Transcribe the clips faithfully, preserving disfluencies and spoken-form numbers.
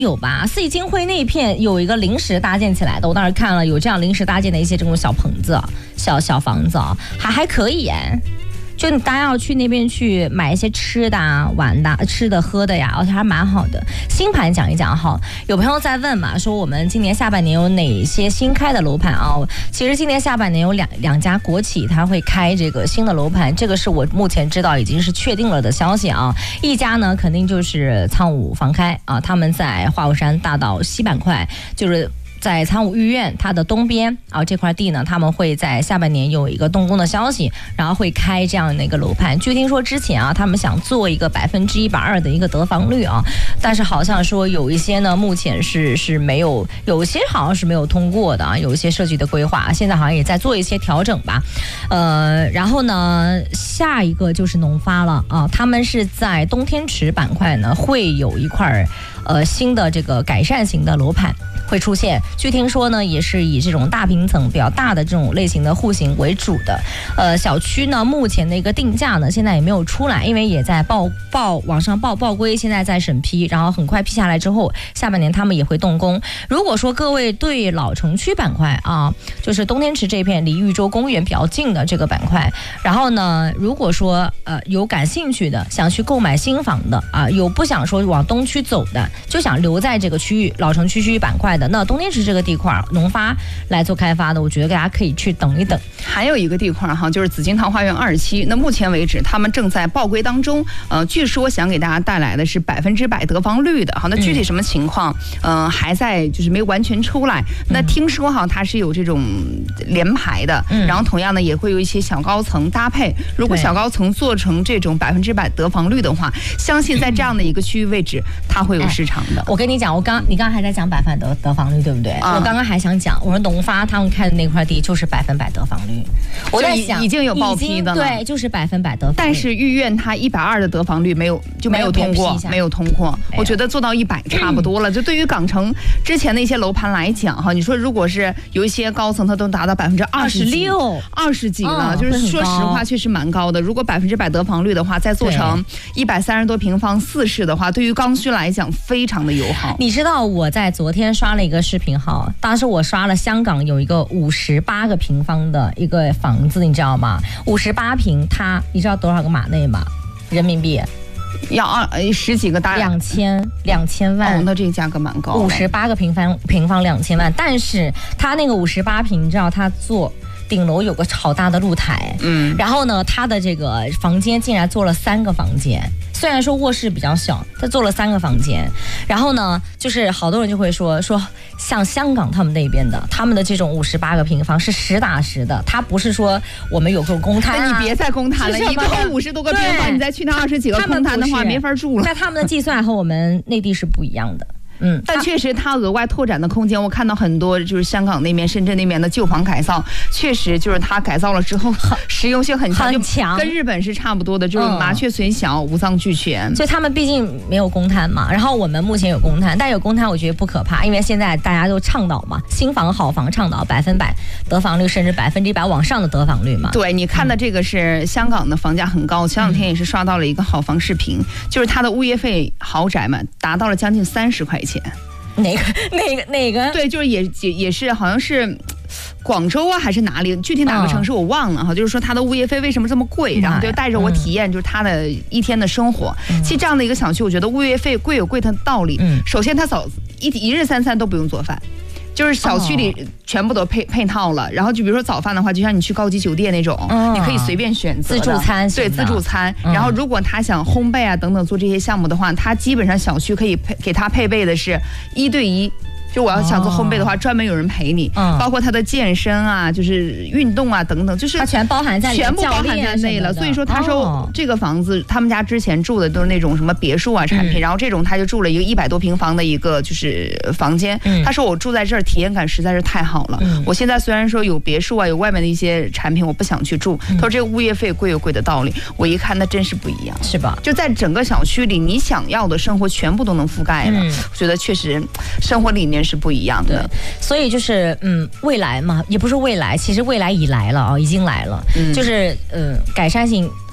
有吧？四季金汇那片有一个临时搭建起来的，我当时看了有这样临时搭建的一些这种小棚子、小小房子啊，还还可以哎。就你大家要去那边去买一些吃的啊、玩的、吃的、喝的呀，而且还蛮好的。新盘讲一讲哈，有朋友在问嘛，说我们今年下半年有哪些新开的楼盘啊？其实今年下半年有两两家国企，它会开这个新的楼盘，这个是我目前知道已经是确定了的消息啊。一家呢，肯定就是苍梧房开啊，他们在华果山大道西板块，就是在苍梧御苑它的东边啊，这块地呢，他们会在下半年有一个动工的消息，然后会开这样的一个楼盘。据听说之前啊，他们想做一个百分之一百二的一个得房率啊，但是好像说有一些呢，目前是是没有，有些好像是没有通过的啊，有一些设计的规划，现在好像也在做一些调整吧。呃，然后呢，下一个就是农发了啊，他们是在东天池板块呢会有一块呃新的这个改善型的楼盘会出现。据听说呢，也是以这种大平层比较大的这种类型的户型为主的。呃，小区呢，目前的一个定价呢，现在也没有出来，因为也在报报网上报报规，现在在审批，然后很快批下来之后，下半年他们也会动工。如果说各位对老城区板块啊，就是东天池这片离豫州公园比较近的这个板块，然后呢，如果说呃有感兴趣的，想去购买新房的啊，有不想说往东区走的，就想留在这个区域老城区区域板块的，那东天池这个地块农发来做开发的，我觉得大家可以去等一等。 还有一个地块哈，就是紫金堂花园二期，那目前为止他们正在报规当中，呃，据说想给大家带来的是百分之百得房率的，好，那具体什么情况，嗯、呃，还在就是没有完全出来。那听说哈，它是有这种联排的，嗯、然后同样呢也会有一些小高层搭配。如果小高层做成这种百分之百得房率的话，相信在这样的一个区域位置，它会有市场的。 哎、我跟你讲，我刚你刚刚还在讲百分得得房率，对不对？嗯、我刚刚还想讲，我说农发他们开的那块地就是百分百得房率。我在想已经有报批的了， 对，就是百分百得房率。 但是御苑它一百二的得房率没有就没有通过，没有通过。我觉得做到一百差不多了。就对于港城之前的一些楼盘来讲哈，你说如果是有一些高层它都达到百分之二十六、二十几了，就是说实话确实蛮高的。如果百分之百得房率的话，再做成一百三十多平方四室的话，对于刚需来讲非常的友好。 你知道我在昨天刷了一个视频号，当时我刷了香港有一个五十八个平方的一个房子，你知道吗？五十八平，它你知道多少个码内吗？人民币要二十几个大两千两千万， 哦，那这个价格蛮高。 五十八个平方平方两千万，但是它那个五十八平，你知道它做顶楼有个好大的露台，嗯，然后呢，它的这个房间竟然做了三个房间。虽然说卧室比较小，他做了三个房间，然后呢，就是好多人就会说说，像香港他们那边的，他们的这种五十八个平方是实打实的，他不是说我们有个公摊、啊， 你别再公摊了，一共五十多个平方，你再去那二十几个公摊的话，没法住了。 在他们的计算和我们内地是不一样的。嗯， 但确实它额外拓展的空间，我看到很多就是香港那边、深圳那边的旧房改造，确实就是它改造了之后实用性很强， 很强， 跟日本是差不多的，就是麻雀虽小，五脏俱全。 所以他们毕竟没有公摊嘛，然后我们目前有公摊，但有公摊我觉得不可怕，因为现在大家都倡导嘛，新房好房倡导百分百得房率，甚至百分之一百往上的得房率嘛。 对，你看的这个是香港的房价很高，前两天也是刷到了一个好房视频，就是它的物业费豪宅嘛，达到了将近三十块钱。 哪个哪个哪个？ 对，就是也也也是好像是广州啊还是哪里，具体哪个城市我忘了哈。就是说它的物业费为什么这么贵，然后就带着我体验就是它的一天的生活。其实这样的一个小区，我觉得物业费贵有贵的道理。首先它早一一日三餐都不用做饭。就是小区里全部都配配套了，然后就比如说早饭的话，就像你去高级酒店那种，你可以随便选择自助餐， 对，自助餐。然后如果他想烘焙啊等等做这些项目的话，他基本上小区可以配给他配备的是一对一。就我要想做烘焙的话，专门有人陪你，包括他的健身啊，就是运动啊等等，就是它全包含在全部包含在内了。所以说他说这个房子，他们家之前住的都是那种什么别墅啊产品，然后这种他就住了一个一百多平方的一个就是房间。他说我住在这儿体验感实在是太好了。我现在虽然说有别墅啊，有外面的一些产品，我不想去住。他说这个物业费贵有贵的道理，我一看那真是不一样， 是吧？ 就在整个小区里，你想要的生活全部都能覆盖了。我觉得确实生活理念是不一样的。 所以就是嗯，未来嘛，也不是未来，其实未来已来了啊，已经来了。嗯、就是呃，改善性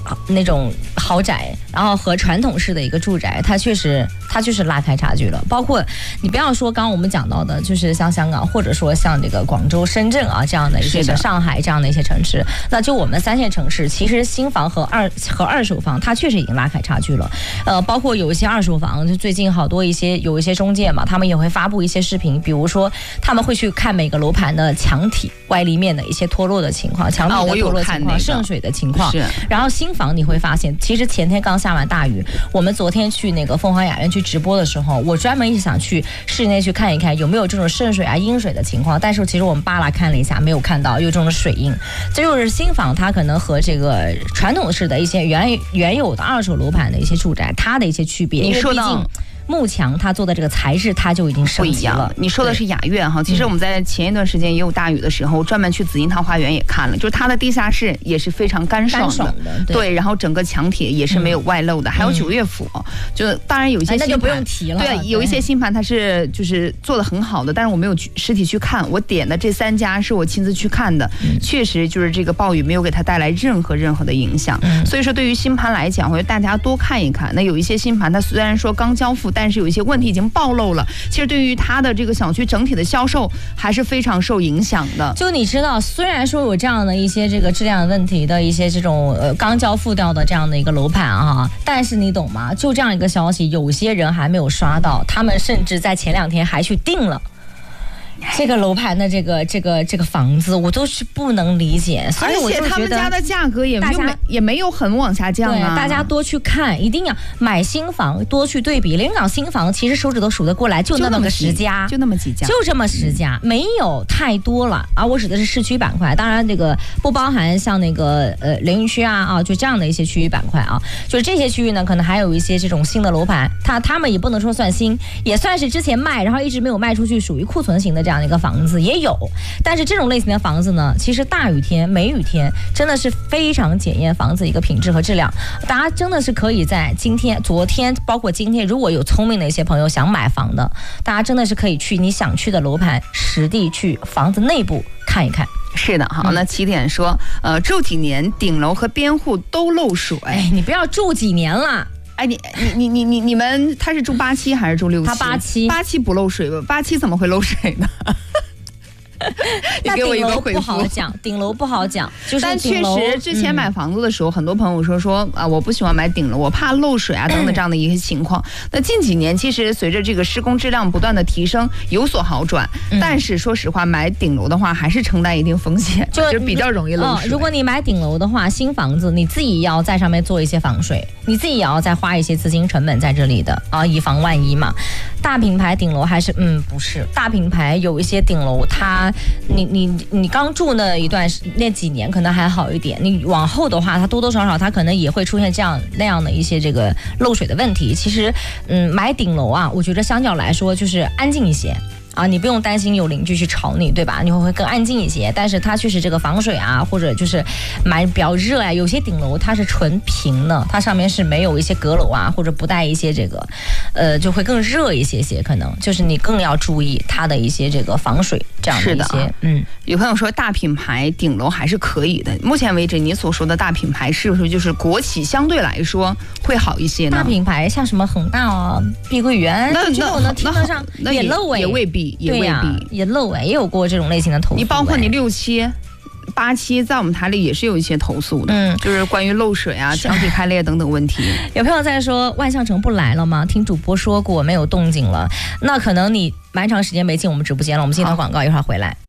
那种豪宅，然后和传统式的一个住宅，它确实它就是拉开差距了。包括你不要说刚刚我们讲到的，就是像香港或者说像这个广州、深圳啊这样的一些，上海这样的一些城市，那就我们三线城市，其实新房和二和二手房，它确实已经拉开差距了。呃，包括有一些二手房，就最近好多一些有一些中介嘛，他们也会发布一些视频，比如说他们会去看每个楼盘的墙体外立面的一些脱落的情况，墙体的脱落情况、渗水的情况。然后新房你会发现，其实前天刚下完大雨，我们昨天去那个凤凰雅苑去直播的时候，我专门一直想去室内去看一看有没有这种渗水啊、阴水的情况，但是其实我们扒拉看了一下，没有看到有这种水印。这就是新房它可能和这个传统式的一些原原有的二手楼盘的一些住宅，它的一些区别。 你说到幕墙它做的这个材质，它就已经升级了。 你说的是雅苑哈，其实我们在前一段时间也有大雨的时候，专门去紫金汤花园也看了，就是它的地下室也是非常干爽的， 对, 对，然后整个墙体也是没有外露的，嗯、还有九月府，就当然有一些新盘、 哎、那就不用提了， 对，有一些新盘它是就是做的很好的，但是我没有去实体去看，我点的这三家是我亲自去看的，嗯、确实就是这个暴雨没有给它带来任何任何的影响，嗯、所以说对于新盘来讲，我觉得大家多看一看。那有一些新盘它虽然说刚交付，但是有一些问题已经暴露了，其实对于它的这个小区整体的销售还是非常受影响的。 就你知道，虽然说有这样的一些这个质量问题的一些这种呃刚交付掉的这样的一个楼盘啊，但是你懂吗？就这样一个消息，有些人还没有刷到，他们甚至在前两天还去订了这个楼盘的这个这个这个房子，我都是不能理解。所以我就觉得而且他们家的价格也没有也没有很往下降啊。 对，大家多去看，一定要买新房，多去对比。临港新房其实手指头数得过来，就那么个十家， 就那么几家， 就这么十家，没有太多了啊。我指的是市区板块，当然这个不包含像那个呃凌云区啊啊，就这样的一些区域板块啊。就是这些区域呢，可能还有一些这种新的楼盘，它他们也不能说算新，也算是之前卖，然后一直没有卖出去，属于库存型的这样的一个房子也有。但是这种类型的房子呢，其实大雨天、梅雨天真的是非常检验房子一个品质和质量。大家真的是可以在今天、昨天，包括今天，如果有聪明的一些朋友想买房的，大家真的是可以去你想去的楼盘实地去房子内部看一看。 是的，好，那起点说，呃，住几年顶楼和边户都漏水。 哎，你不要住几年了。 哎，你你你你你你们他是住八期还是住六期？ 他八期， 八期不漏水吧？八期怎么会漏水呢？ 那顶楼不好讲，顶楼不好讲，就是但确实之前买房子的时候，嗯、很多朋友说说啊，我不喜欢买顶楼，我怕漏水啊等等这样的一些情况。嗯、那近几年其实随着这个施工质量不断的提升，有所好转。嗯、但是说实话，买顶楼的话还是承担一定风险，就, 就比较容易漏水、 哦。如果你买顶楼的话，新房子你自己要在上面做一些防水，你自己也要再花一些资金成本在这里的啊，以防万一嘛。大品牌顶楼还是嗯不是大品牌，有一些顶楼它。你你你刚住那一段那几年可能还好一点，你往后的话，它多多少少它可能也会出现这样那样的一些这个漏水的问题。其实，嗯，买顶楼啊，我觉得相较来说就是安静一些。啊，你不用担心有邻居去吵你，对吧？你会会更安静一些。但是它确实这个防水啊，或者就是买比较热啊，有些顶楼它是纯平的，它上面是没有一些阁楼啊，或者不带一些这个，呃，就会更热一些些。可能就是你更要注意它的一些这个防水这样的一些。 的嗯，有朋友说大品牌顶楼还是可以的。目前为止，你所说的大品牌是不是就是国企相对来说会好一些呢？ 大品牌像什么恒大啊、碧桂园， 那这种呢听得上也漏哎， 也未必。也未必、 啊、也漏哎，也有过这种类型的投诉。 你包括你六期、八期，在我们台里也是有一些投诉的，嗯，就是关于漏水啊、墙体开裂等等问题。 有朋友在说万象城不来了吗？听主播说过没有动静了，那可能你蛮长时间没进我们直播间了。我们进段广告，一会儿回来。